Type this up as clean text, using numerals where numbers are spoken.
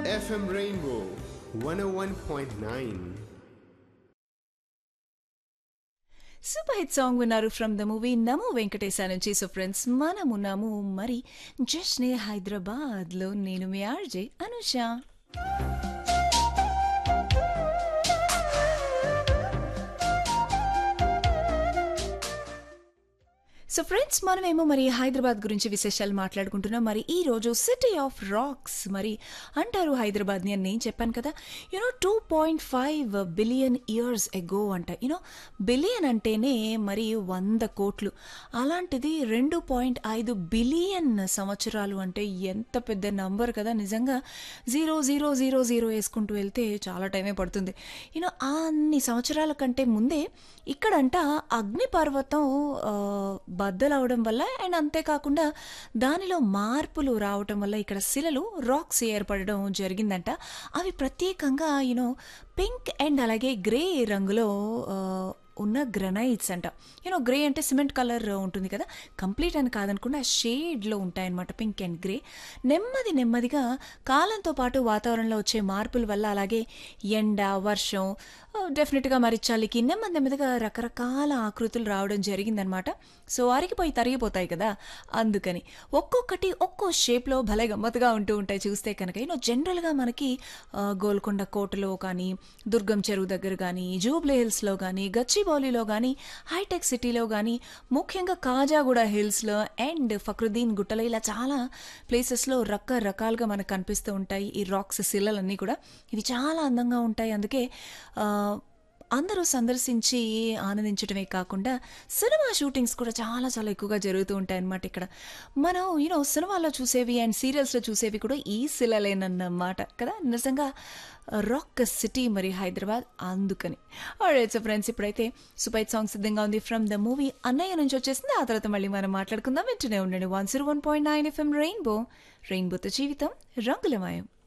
FM Rainbow 101.9. Super hit song విన్నారు from the movie నమో వెంకటేశ నుంచి. So friends, మనమున్నాము మరి జష్నే హైదరాబాద్ లో. నేను మీ ఆర్జే అనుష. సో ఫ్రెండ్స్, మనమేమో మరి హైదరాబాద్ గురించి విశేషాలు మాట్లాడుకుంటున్నాం. మరి ఈ రోజు సిటీ ఆఫ్ రాక్స్ మరి అంటారు హైదరాబాద్ని అని నేను చెప్పాను కదా. 2.5 బిలియన్ ఇయర్స్ ఎగో అంట. బిలియన్ అంటేనే మరి 100 కోట్లు. అలాంటిది 2.5 బిలియన్ సంవత్సరాలు అంటే ఎంత పెద్ద నంబర్ కదా. నిజంగా 0000 వేసుకుంటూ వెళ్తే చాలా టైమే పడుతుంది. అన్ని సంవత్సరాల కంటే ముందే ఇక్కడంట అగ్నిపర్వతం బద్దలవడం వల్ల అండ్ అంతేకాకుండా దానిలో మార్పులు రావటం వల్ల ఇక్కడ శిలలు రాక్స్ ఏర్పడడం జరిగిందంట. అవి ప్రత్యేకంగా పింక్ అండ్ అలాగే గ్రే రంగులో ఉన్న గ్రనైట్స్ అంట. గ్రే అంటే సిమెంట్ కలర్ ఉంటుంది కదా, కంప్లీట్ అని కాదనుకుండా షేడ్లో ఉంటాయన్నమాట, పింక్ అండ్ గ్రే. నెమ్మదిగా కాలంతో పాటు వాతావరణంలో వచ్చే మార్పుల వల్ల అలాగే ఎండ, వర్షం, డెఫినెట్గా మరి చలికి నెమ్మదిగా రకరకాల ఆకృతులు రావడం జరిగిందనమాట. సో అరిగిపోయి తరిగిపోతాయి కదా, అందుకని ఒక్కొక్కటి ఒక్కో షేప్లో భలే గమ్మత్తుగా ఉంటూ ఉంటాయి చూస్తే కనుక. జనరల్గా మనకి గోల్కొండ కోటలో కానీ, దుర్గం చెరువు దగ్గర కానీ, జూబ్లీ హిల్స్లో కానీ, గచ్చిబౌలిలో కానీ, హైటెక్ సిటీలో కానీ, ముఖ్యంగా కాజాగూడ హిల్స్లో అండ్ ఫక్రుద్దీన్ గుట్టలో ఇలా చాలా ప్లేసెస్లో రకరకాలుగా మనకు కనిపిస్తూ ఉంటాయి ఈ రాక్స్ శిలలన్నీ కూడా. ఇవి చాలా అందంగా ఉంటాయి. అందుకే అందరూ సందర్శించి ఆనందించడమే కాకుండా సినిమా షూటింగ్స్ కూడా చాలా ఎక్కువగా జరుగుతూ ఉంటాయి అన్నమాట ఇక్కడ. మనం సినిమాల్లో చూసేవి అండ్ సీరియల్స్లో చూసేవి కూడా ఈ శిలలేనన్నమాట కదా. నిజంగా రాక్ సిటీ మరి హైదరాబాద్, అందుకని. ఆల్రైట్ సో ఫ్రెండ్స్, ఇప్పుడైతే సూపర్ హిట్ సాంగ్ సిద్ధంగా ఉంది ఫ్రమ్ ద మూవీ అన్నయ్య నుంచి వచ్చేసింది. ఆ తర్వాత మళ్ళీ మనం మాట్లాడుకుందాం. వింటూనే ఉండండి 101.9 FM రెయిన్బోతో జీవితం రంగులమయం.